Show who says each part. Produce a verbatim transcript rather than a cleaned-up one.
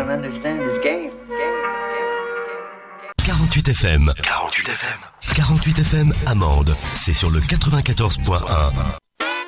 Speaker 1: don't understand this game.
Speaker 2: quarante-huit F M. quarante-huit F M. quarante-huit F M, Amande. C'est sur le quatre-vingt-quatorze point un.